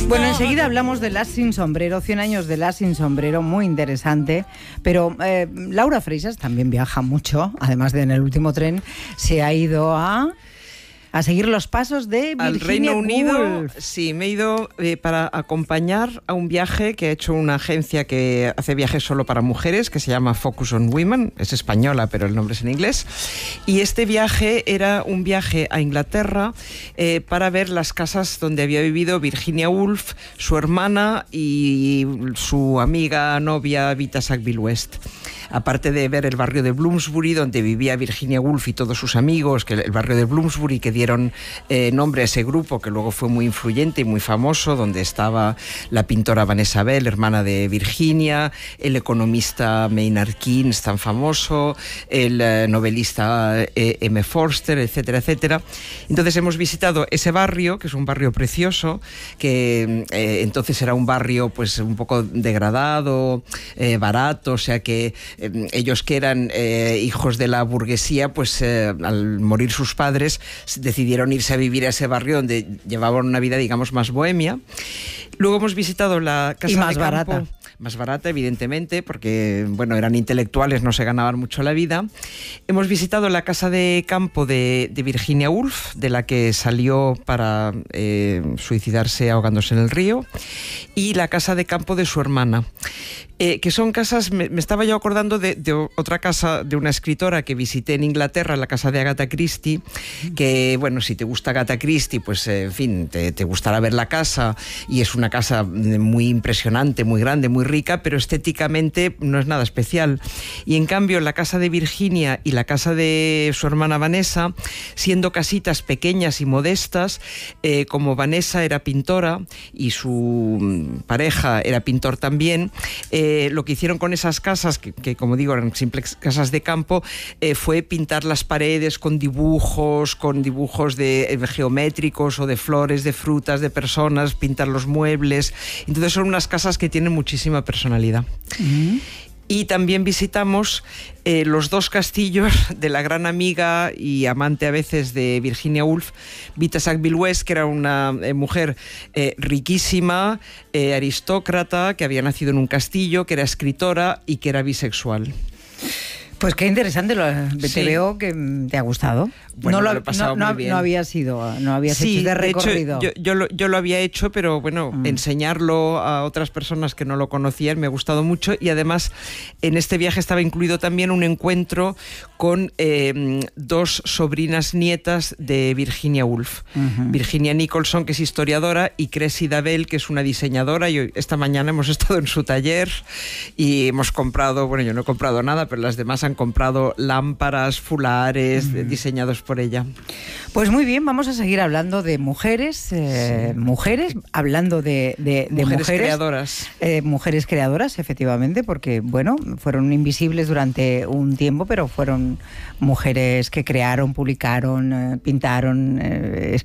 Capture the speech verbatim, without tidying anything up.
Bueno, enseguida hablamos de Las Sin Sombrero, cien años de Las Sin Sombrero, muy interesante. Pero eh, Laura Freixas también viaja mucho, además de en el último tren, se ha ido a... a seguir los pasos de Virginia al Reino Unido. Woolf. Sí, me he ido eh, para acompañar a un viaje que ha hecho una agencia que hace viajes solo para mujeres, que se llama Focus on Women. Es española, pero el nombre es en inglés. Y este viaje era un viaje a Inglaterra eh, para ver las casas donde había vivido Virginia Woolf, su hermana y su amiga novia Vita Sackville West. Aparte de ver el barrio de Bloomsbury, donde vivía Virginia Woolf y todos sus amigos, que el barrio de Bloomsbury, que dieron eh, nombre a ese grupo, que luego fue muy influyente y muy famoso, donde estaba la pintora Vanessa Bell, hermana de Virginia, el economista Maynard Keynes, tan famoso, el eh, novelista eh, M. Forster, etcétera, etcétera. Entonces hemos visitado ese barrio, que es un barrio precioso, que eh, entonces era un barrio pues un poco degradado, eh, barato, o sea que eh, ellos que eran eh, hijos de la burguesía, pues eh, al morir sus padres decidieron irse a vivir a ese barrio donde llevaban una vida, digamos, más bohemia. Luego hemos visitado la casa y más de campo, barata. Más barata, evidentemente, porque, bueno, eran intelectuales, no se ganaban mucho la vida. Hemos visitado la casa de campo de, de Virginia Woolf, de la que salió para eh, suicidarse ahogándose en el río, y la casa de campo de su hermana. Eh, que son casas, me, me estaba yo acordando de, de otra casa de una escritora que visité en Inglaterra, la casa de Agatha Christie, que, bueno, si te gusta Agatha Christie, pues, eh, en fin, te, te gustará ver la casa, y es una casa muy impresionante, muy grande, muy rica, pero estéticamente no es nada especial. Y en cambio, la casa de Virginia y la casa de su hermana Vanessa, siendo casitas pequeñas y modestas, eh, como Vanessa era pintora y su pareja era pintor también, eh, Eh, lo que hicieron con esas casas, que, que como digo eran simples casas de campo, eh, fue pintar las paredes con dibujos, con dibujos de, eh, geométricos o de flores, de frutas, de personas, pintar los muebles. Entonces son unas casas que tienen muchísima personalidad. Mm-hmm. Y también visitamos eh, los dos castillos de la gran amiga y amante a veces de Virginia Woolf, Vita Sackville West, que era una eh, mujer eh, riquísima, eh, aristócrata, que había nacido en un castillo, que era escritora y que era bisexual. Pues qué interesante, lo, te sí. veo que te ha gustado. Bueno, no lo, lo he pasado no, muy no, bien. No habías ido, no habías sí, hecho de recorrido. De hecho, yo, yo, lo, yo lo había hecho, pero bueno, mm. enseñarlo a otras personas que no lo conocían me ha gustado mucho, y además en este viaje estaba incluido también un encuentro con eh, dos sobrinas nietas de Virginia Woolf. Uh-huh. Virginia Nicholson, que es historiadora, y Cressida Bell, que es una diseñadora, y hoy, esta mañana hemos estado en su taller y hemos comprado, bueno, yo no he comprado nada, pero las demás han comprado lámparas, fulares, uh-huh. diseñados por ella. Pues muy bien, vamos a seguir hablando de mujeres, eh, sí. mujeres, hablando de, de, de mujeres, mujeres creadoras. Eh, mujeres creadoras, efectivamente, porque, bueno, fueron invisibles durante un tiempo, pero fueron mujeres que crearon, publicaron, eh, pintaron, eh,